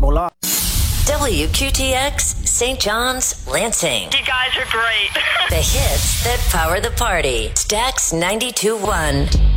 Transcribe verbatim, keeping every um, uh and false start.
Bagola. W Q T X, Saint John's, Lansing. You guys are great. The hits that power the party. Stax ninety-two point one.